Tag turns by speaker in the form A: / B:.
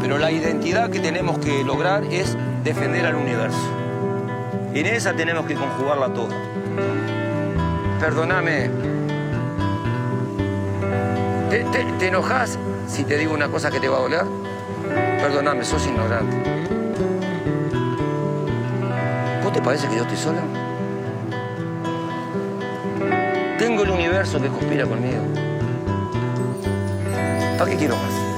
A: Pero la identidad que tenemos que lograr es defender al universo. Y en esa tenemos que conjugarla toda. Perdóname. ¿Te enojas si te digo una cosa que te va a doler? Perdóname, sos ignorante. ¿Vos te parece que yo estoy solo? Tengo el universo que conspira conmigo. ¿Para qué quiero más?